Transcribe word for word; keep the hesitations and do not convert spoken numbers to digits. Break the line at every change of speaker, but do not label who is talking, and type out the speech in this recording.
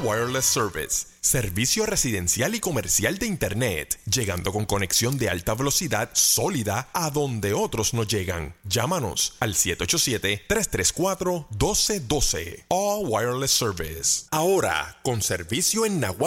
Wireless Service. Servicio residencial y comercial de Internet, llegando con conexión de alta velocidad sólida a donde otros no llegan. Llámanos al siete ocho siete, tres tres cuatro, uno dos uno dos. All Wireless Service. Ahora, con servicio en Nahuatl